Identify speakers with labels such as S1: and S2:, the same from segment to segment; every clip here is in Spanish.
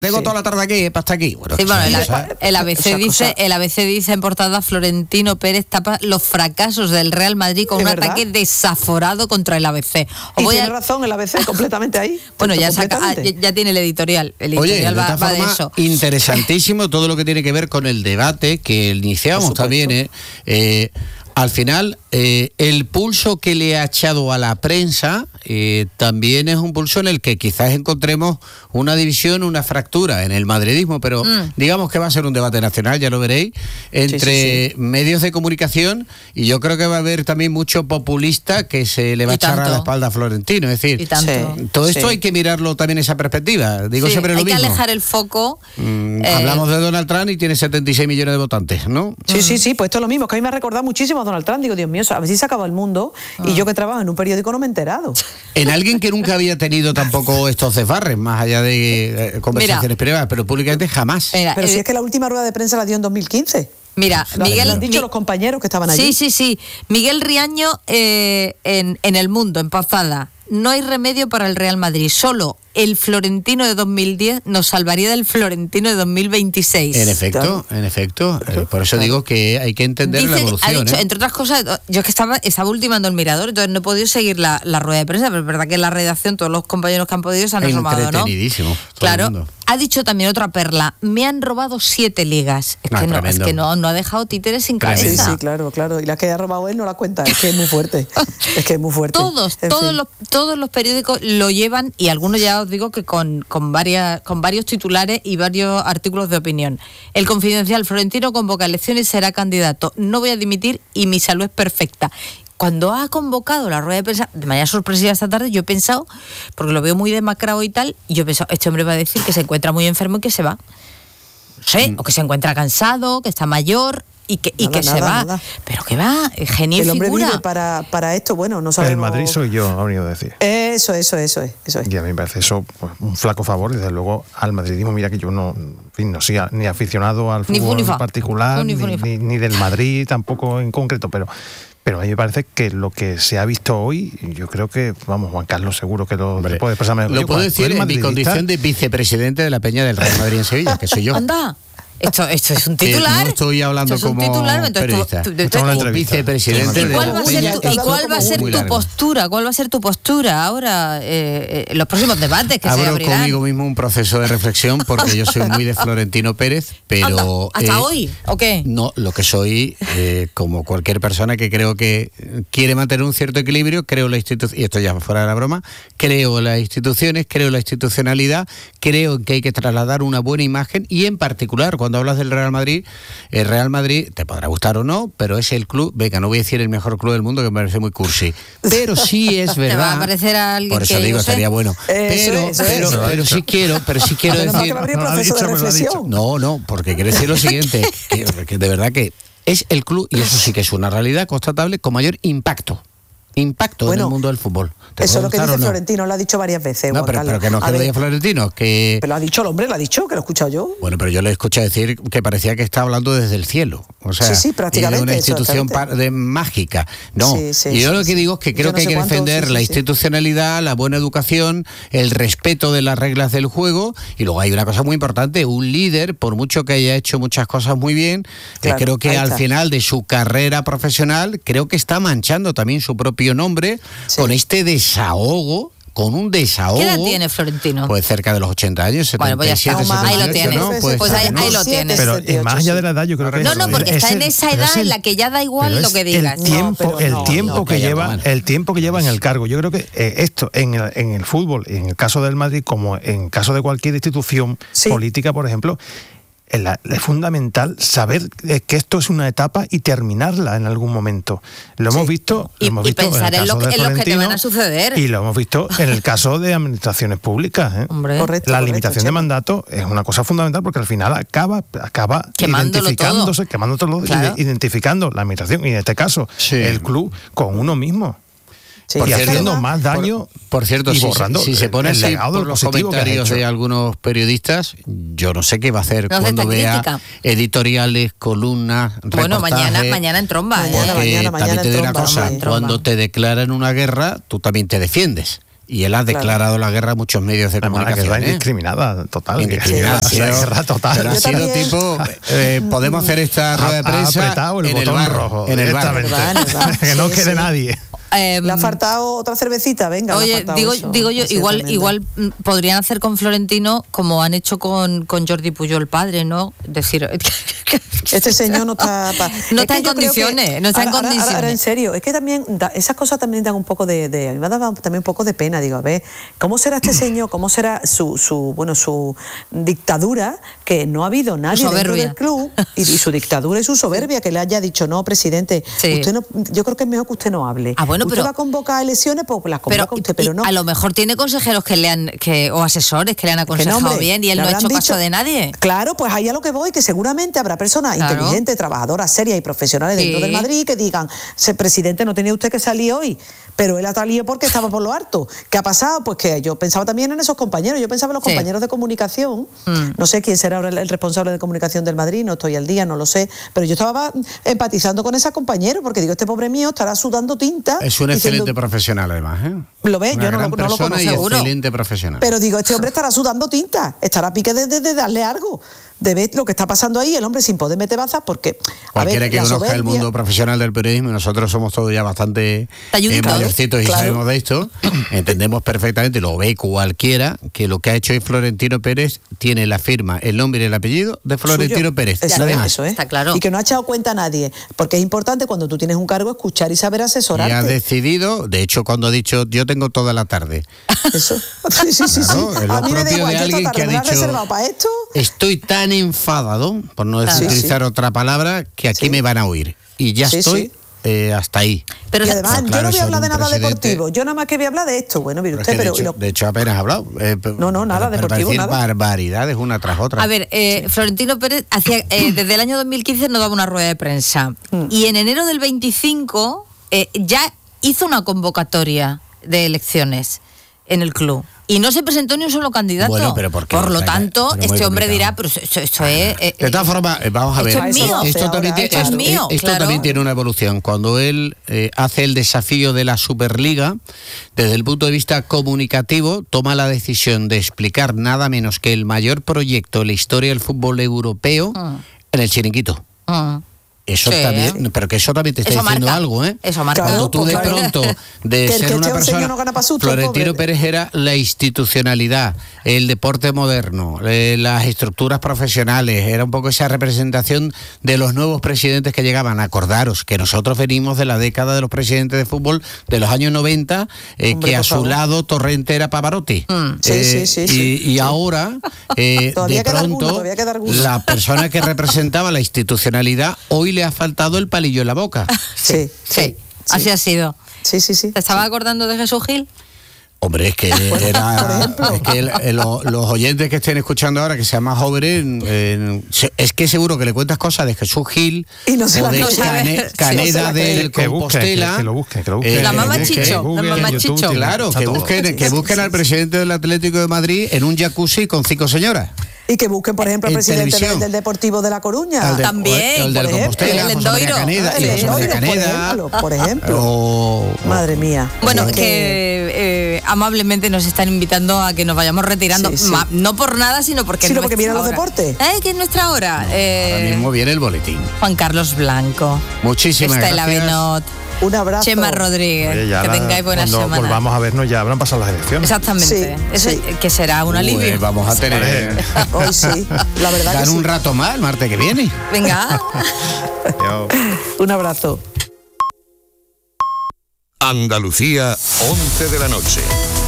S1: Tengo toda la tarde aquí, hasta aquí. Bueno,
S2: sí, bueno, el ABC dice en portada: Florentino Pérez tapa los fracasos del Real Madrid con un ataque desaforado contra el ABC.
S3: Tiene razón el ABC completamente ahí.
S2: Bueno, ya tiene el editorial. El editorial va de eso.
S1: Interesantísimo todo lo que tiene que ver con el debate que iniciamos también. Al final, el pulso que le ha echado a la prensa también es un pulso en el que quizás encontremos una división, una fractura en el madridismo, pero digamos que va a ser un debate nacional, ya lo veréis, entre medios de comunicación, y yo creo que va a haber también mucho populista que se le va a echar a la espalda a Florentino. Es decir, todo esto hay que mirarlo también en esa perspectiva. Digo siempre lo mismo.
S2: Hay que alejar el foco.
S1: Hablamos de Donald Trump y tiene 76 millones de votantes, ¿no?
S3: Sí, pues esto es lo mismo, que a mí me ha recordado muchísimo a Donald Trump. Digo, Dios mío, a ver si se acaba el mundo, y yo que trabajo en un periódico no me he enterado.
S1: En alguien que nunca había tenido tampoco estos desbarres, más allá de conversaciones privadas, pero públicamente jamás.
S3: Pero si es que la última rueda de prensa la dio en 2015.
S2: Mira, Miguel,
S3: lo han dicho los compañeros que estaban allí.
S2: Sí. Miguel Riaño en El Mundo, en portada: no hay remedio para el Real Madrid, solo el Florentino de 2010 nos salvaría del Florentino de 2026.
S1: En efecto, por eso digo que hay que entender la evolución.
S2: Ha dicho, entre otras cosas, yo es que estaba ultimando el Mirador, entonces no he podido seguir la rueda de prensa, pero es verdad que en la redacción todos los compañeros que han podido se han asomado, ¿no?
S1: Entretenidísimo.
S2: Claro. Ha dicho también otra perla: me han robado 7 ligas. Es que no ha dejado títeres sin cabeza.
S3: Sí, claro. Y la que ha robado él no la cuenta, es que es muy fuerte.
S2: Todos los periódicos lo llevan, y algunos ya os digo que con varios titulares y varios artículos de opinión. El Confidencial: Florentino convoca elecciones y será candidato. No voy a dimitir y mi salud es perfecta. Cuando ha convocado la rueda de prensa de manera sorpresiva esta tarde, yo he pensado, porque lo veo muy demacrado y tal, y yo he pensado, este hombre va a decir que se encuentra muy enfermo y que se va. No sé, o que se encuentra cansado, que está mayor y que se va. Nada. Pero que va, genio y figura.
S3: El hombre vive para esto, bueno, no sabemos.
S4: El Madrid soy yo, ha venido a decir.
S3: Eso es.
S4: Y a mí me parece eso pues, un flaco favor, desde luego, al madridismo. Mira que yo no soy ni aficionado al fútbol en particular, ni del Madrid tampoco en concreto, pero a mí me parece que lo que se ha visto hoy, yo creo que, Juan Carlos seguro que lo puede expresar mejor.
S1: Lo puedo decir en mi condición de vicepresidente de la Peña del Real Madrid en Sevilla, que soy yo.
S2: ¡Anda! Esto es un titular.
S1: No estoy hablando como periodista.
S4: Como
S1: vicepresidente de la Peña.
S2: ¿Y cuál va a ser tu postura? ¿Cuál va a ser tu postura ahora en los próximos debates que se abrirán?
S1: Abro conmigo mismo un proceso de reflexión, porque yo soy muy de Florentino Pérez, pero...
S2: ¿Hasta hoy? ¿O qué?
S1: No, lo que soy, como cualquier persona que creo que quiere mantener un cierto equilibrio, creo la institución, y esto ya fuera de la broma, creo las instituciones, creo la institucionalidad, creo que hay que trasladar una buena imagen, y en particular, cuando hablas del Real Madrid, el Real Madrid te podrá gustar o no, pero es el club, no voy a decir el mejor club del mundo, que me parece muy cursi, pero sí es verdad.
S2: Te va a parecer a alguien,
S1: por eso
S2: que
S1: digo, estaría bueno. Pero sí quiero decir. No, porque quiero decir lo siguiente, que de verdad que es el club, y eso sí que es una realidad constatable, con mayor impacto en el mundo del fútbol.
S3: Eso es lo que dice Florentino, lo ha dicho varias veces.
S1: No, pero que no es que lo diga Florentino, que...
S3: Pero lo ha dicho el hombre, lo ha dicho, que lo he escuchado yo.
S1: Bueno, pero yo le he escuchado decir que parecía que estaba hablando desde el cielo. O sea,
S3: sí, prácticamente.
S1: De una institución mágica. No, y yo lo que digo es que creo que hay que defender la institucionalidad, la buena educación, el respeto de las reglas del juego, y luego hay una cosa muy importante: un líder, por mucho que haya hecho muchas cosas muy bien, creo que al final de su carrera profesional, creo que está manchando también su propio nombre con este desahogo, con un desahogo.
S2: ¿Qué edad tiene Florentino?
S1: Pues cerca de los 80 años, 77,
S2: pues ahí lo tienes.
S1: Pues
S2: ahí lo tienes.
S4: Pero más allá de la edad, yo creo que...
S2: No, porque está en esa edad en la que ya da igual lo que digas.
S4: El tiempo que lleva en el cargo. Yo creo que esto, en el fútbol, en el caso del Madrid, como en el caso de cualquier institución política, por ejemplo, es fundamental saber que esto es una etapa y terminarla en algún momento. Lo hemos visto,
S2: y pensar en lo que te van a suceder.
S4: Y lo hemos visto en el caso de administraciones públicas.
S3: Correcto,
S4: la limitación de mandato es una cosa fundamental, porque al final acaba identificándose, identificando la administración, y en este caso el club, con uno mismo. Y haciendo más daño.
S1: Por cierto,
S4: y borrando
S1: si se pone así por los comentarios de algunos periodistas, yo no sé qué va a hacer cuando vea editoriales, columnas, reportajes.
S2: Bueno, mañana en tromba.
S1: Mañana también te digo una cosa: cuando te declaran una guerra, tú también te defiendes. Y él ha declarado la guerra a muchos medios de comunicación.
S4: La guerra indiscriminada, total.
S1: Indiscriminada.
S4: Guerra total.
S1: Pero ha sido tipo, podemos hacer esta rueda de prensa
S4: ha apretado el botón rojo.
S1: En el bar.
S4: Que no quede nadie.
S3: Le ha faltado otra cervecita, venga.
S2: Oye, digo yo, igual podrían hacer con Florentino como han hecho con Jordi Pujol padre, ¿no? Decir,
S3: este señor no está
S2: no está en condiciones, no está en condiciones.
S3: Ahora, en serio, es que también esas cosas también dan un poco de a mí me ha dado también un poco de pena, digo, a ver, ¿cómo será este señor? ¿Cómo será su dictadura? Que no ha habido nadie dentro del club y su dictadura y su soberbia que le haya dicho, no, presidente, usted no, yo creo que es mejor que usted no hable. Usted va a convocar elecciones, pues las convoca usted, pero no.
S2: A lo mejor tiene consejeros o asesores que le han aconsejado bien y él no ha hecho caso de nadie.
S3: Claro, pues ahí a lo que voy, que seguramente habrá personas inteligentes, trabajadoras, serias y profesionales dentro del Madrid que digan, presidente, no tenía usted que salir hoy, pero él ha salido porque estaba por lo harto. ¿Qué ha pasado? Pues que yo pensaba también en esos compañeros, yo pensaba en los compañeros de comunicación, no sé quién será ahora el responsable de comunicación del Madrid, no estoy al día, no lo sé, pero yo estaba empatizando con ese compañero, porque digo, este pobre mío estará sudando tinta.
S1: Es un excelente profesional, además, ¿eh?
S3: ¿Lo ves? Yo no lo conozco, seguro.
S1: Excelente profesional.
S3: Pero digo, este hombre estará sudando tinta, estará a pique de darle algo, de ver lo que está pasando ahí, el hombre sin poder meter bazas, porque...
S1: Cualquiera que conozca el mundo profesional del periodismo, y nosotros somos todos ya bastante mayorcitos y sabemos de esto, entendemos perfectamente, lo ve cualquiera, que lo que ha hecho hoy Florentino Pérez tiene la firma, el nombre y el apellido de Florentino Pérez.
S3: Eso,
S2: está claro.
S3: Y que no ha echado cuenta a nadie, porque es importante cuando tú tienes un cargo escuchar y saber asesorarte.
S1: Y ha decidido, de hecho, cuando ha dicho, yo tengo toda la tarde.
S3: Eso. Sí.
S1: Claro,
S3: a mí me da igual, yo esta tarde me la he reservado para esto.
S1: Estoy tan enfadado, por no utilizar otra palabra, que aquí me van a oír. Y ya estoy hasta ahí.
S3: Pero y además, yo no voy a hablar de nada deportivo. Yo nada más que voy a hablar de esto. Bueno, mire usted,
S1: de hecho apenas ha hablado.
S3: No, nada deportivo, nada.
S1: Barbaridades una tras otra.
S2: A ver, Florentino Pérez hacía desde el año 2015 no daba una rueda de prensa. Y en enero del 25 ya hizo una convocatoria de elecciones en el club. Y no se presentó ni un solo candidato.
S1: Bueno, pero ¿por qué?
S2: Por lo tanto, este hombre dirá, pero esto es...
S1: de todas formas, vamos a ver.
S2: Esto
S1: también tiene una evolución. Cuando él hace el desafío de la Superliga, desde el punto de vista comunicativo, toma la decisión de explicar nada menos que el mayor proyecto de la historia del fútbol europeo en el Chiringuito. Eso también, pero que eso también te está diciendo algo, ¿eh?
S2: Eso marca.
S1: Cuando tú de pronto, de ser una persona... Florentino Pérez era la institucionalidad, el deporte moderno, las estructuras profesionales, era un poco esa representación de los nuevos presidentes que llegaban. Acordaros que nosotros venimos de la década de los presidentes de fútbol de los años 90, que a su lado Torrente era Pavarotti. Y ahora, de pronto, la persona que representaba la institucionalidad hoy le ha faltado el palillo en la boca.
S2: Sí. Así ha sido.
S3: Sí.
S2: ¿Te estabas acordando de Jesús Gil?
S1: Hombre, es que los oyentes que estén escuchando ahora, que sean más jóvenes, es que seguro que le cuentas cosas de Jesús Gil
S3: y no se
S1: o de Caneda del Compostela.
S4: Que lo busquen.
S2: La mamá Chicho.
S1: Claro, que busquen al presidente del Atlético de Madrid en un jacuzzi con 5 señoras.
S3: Y que busquen, por ejemplo, al presidente del Deportivo de La Coruña.
S2: También.
S1: O el del Compostela,
S2: el
S1: José María Caneda.
S3: Por ejemplo. Madre mía.
S2: Bueno, que amablemente nos están invitando a que nos vayamos retirando. No por nada, sino porque
S3: vienen los deportes.
S2: Que es nuestra hora.
S1: Ahora mismo viene el boletín.
S2: Juan Carlos Blanco.
S1: Muchísimas
S2: Estela
S1: gracias.
S2: Benot.
S3: Un abrazo.
S2: Chema Rodríguez.
S4: Oye,
S2: que tengáis buena semana.
S4: Cuando volvamos a vernos ya habrán pasado las elecciones.
S2: Exactamente. Eso que será un alivio.
S1: Vamos a tener...
S3: Hoy sí, la verdad
S1: Dan
S3: que
S1: un rato más el martes que viene.
S2: Venga.
S3: Un abrazo.
S5: Andalucía, 11 de la noche.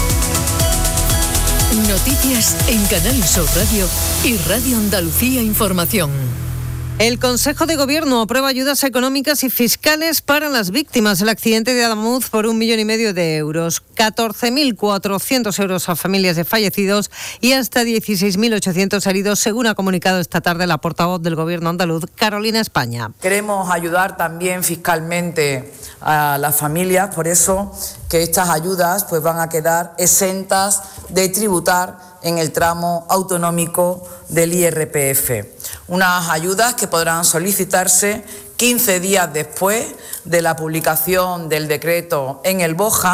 S6: Noticias en Canal Sur Radio y Radio Andalucía Información.
S7: El Consejo de Gobierno aprueba ayudas económicas y fiscales para las víctimas del accidente de Adamuz por 1,5 millones de euros, 14.400 euros a familias de fallecidos y hasta 16.800 heridos, según ha comunicado esta tarde la portavoz del Gobierno andaluz, Carolina España.
S8: Queremos ayudar también fiscalmente a las familias, por eso que estas ayudas pues van a quedar exentas de tributar en el tramo autonómico del IRPF. Unas ayudas que podrán solicitarse 15 días después de la publicación del decreto en el BOJA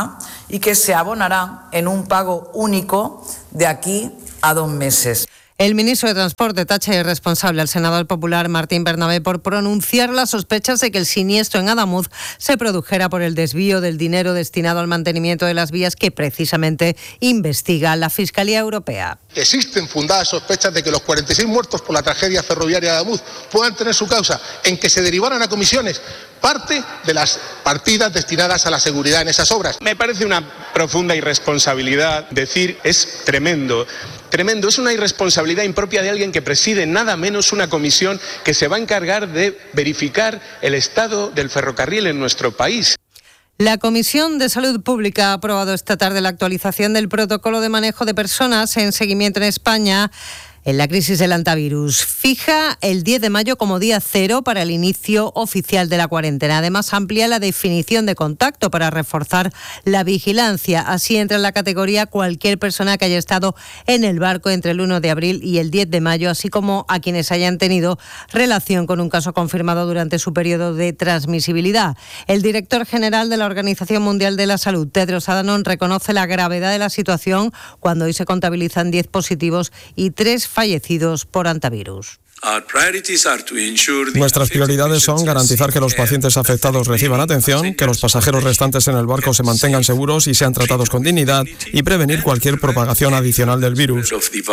S8: y que se abonarán en un pago único de aquí a 2 meses.
S7: El ministro de Transporte tacha de irresponsable al senador popular Martín Bernabé por pronunciar las sospechas de que el siniestro en Adamuz se produjera por el desvío del dinero destinado al mantenimiento de las vías que precisamente investiga la Fiscalía Europea.
S9: Existen fundadas sospechas de que los 46 muertos por la tragedia ferroviaria de Adamuz puedan tener su causa en que se derivaran a comisiones parte de las partidas destinadas a la seguridad en esas obras.
S10: Me parece una profunda irresponsabilidad decir es tremendo. Tremendo, es una irresponsabilidad impropia de alguien que preside nada menos una comisión que se va a encargar de verificar el estado del ferrocarril en nuestro país.
S7: La Comisión de Salud Pública ha aprobado esta tarde la actualización del protocolo de manejo de personas en seguimiento en España en la crisis del hantavirus. Fija el 10 de mayo como día cero para el inicio oficial de la cuarentena. Además, amplía la definición de contacto para reforzar la vigilancia. Así entra en la categoría cualquier persona que haya estado en el barco entre el 1 de abril y el 10 de mayo, así como a quienes hayan tenido relación con un caso confirmado durante su periodo de transmisibilidad. El director general de la Organización Mundial de la Salud, Tedros Adhanom, reconoce la gravedad de la situación cuando hoy se contabilizan 10 positivos y 3 fallecidos por hantavirus.
S11: Nuestras prioridades son garantizar que los pacientes afectados reciban atención, que los pasajeros restantes en el barco se mantengan seguros y sean tratados con dignidad y prevenir cualquier propagación adicional del virus.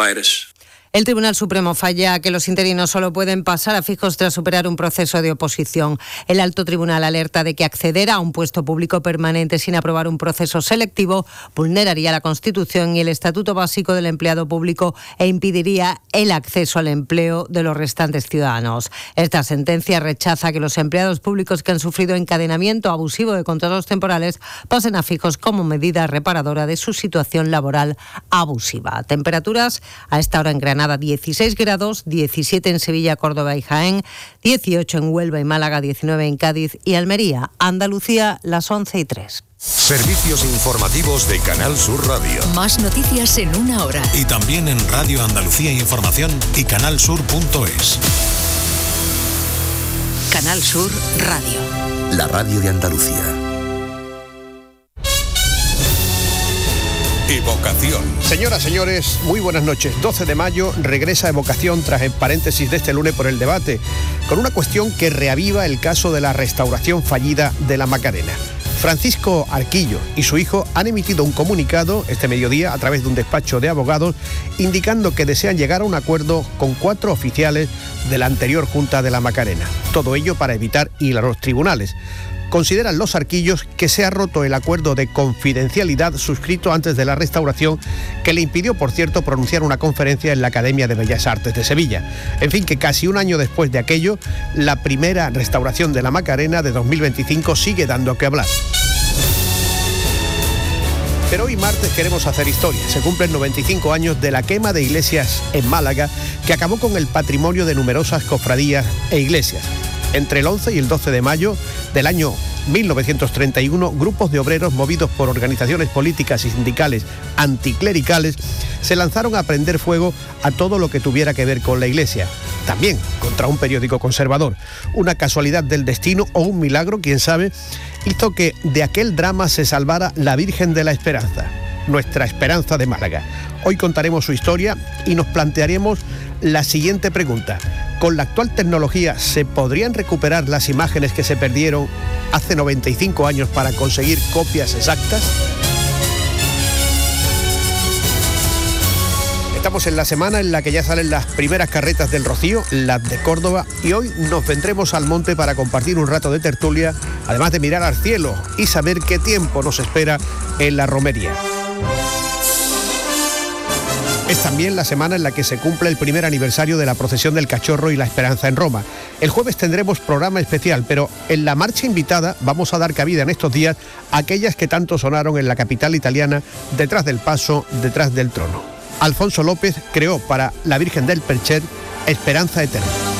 S7: El Tribunal Supremo falla que los interinos solo pueden pasar a fijos tras superar un proceso de oposición. El Alto Tribunal alerta de que acceder a un puesto público permanente sin aprobar un proceso selectivo vulneraría la Constitución y el Estatuto Básico del Empleado Público e impediría el acceso al empleo de los restantes ciudadanos. Esta sentencia rechaza que los empleados públicos que han sufrido encadenamiento abusivo de contratos temporales pasen a fijos como medida reparadora de su situación laboral abusiva. Temperaturas a esta hora en Granada 16 grados, 17 en Sevilla, Córdoba y Jaén, 18 en Huelva y Málaga, 19 en Cádiz y Almería. Andalucía, las 11:03.
S5: Servicios informativos de Canal Sur Radio.
S6: Más noticias en una hora.
S12: Y también en Radio Andalucía Información y canalsur.es.
S6: Canal Sur Radio.
S5: La radio de Andalucía. Evocación.
S13: Señoras, señores, muy buenas noches. 12 de mayo regresa Evocación tras el paréntesis de este lunes por el debate, con una cuestión que reaviva el caso de la restauración fallida de la Macarena. Francisco Arquillo y su hijo han emitido un comunicado este mediodía a través de un despacho de abogados indicando que desean llegar a un acuerdo con 4 oficiales de la anterior Junta de la Macarena. Todo ello para evitar ir a los tribunales. Consideran los Arquillos que se ha roto el acuerdo de confidencialidad suscrito antes de la restauración, que le impidió, por cierto, pronunciar una conferencia en la Academia de Bellas Artes de Sevilla. En fin, que casi un año después de aquello, la primera restauración de la Macarena de 2025 sigue dando que hablar. Pero hoy martes queremos hacer historia. Se cumplen 95 años de la quema de iglesias en Málaga, que acabó con el patrimonio de numerosas cofradías e iglesias. Entre el 11 y el 12 de mayo del año 1931, grupos de obreros movidos por organizaciones políticas y sindicales anticlericales se lanzaron a prender fuego a todo lo que tuviera que ver con la iglesia. También contra un periódico conservador. Una casualidad del destino o un milagro, quién sabe, hizo que de aquel drama se salvara la Virgen de la Esperanza, nuestra Esperanza de Málaga. Hoy contaremos su historia y nos plantearemos la siguiente pregunta. ¿Con la actual tecnología se podrían recuperar las imágenes que se perdieron hace 95 años para conseguir copias exactas? Estamos en la semana en la que ya salen las primeras carretas del Rocío, las de Córdoba, y hoy nos vendremos al monte para compartir un rato de tertulia, además de mirar al cielo y saber qué tiempo nos espera en la romería. Es también la semana en la que se cumple el primer aniversario de la procesión del Cachorro y la Esperanza en Roma. El jueves tendremos programa especial, pero en la marcha invitada vamos a dar cabida en estos días a aquellas que tanto sonaron en la capital italiana, detrás del paso, detrás del trono. Alfonso López creó para la Virgen del Percher Esperanza Eterna.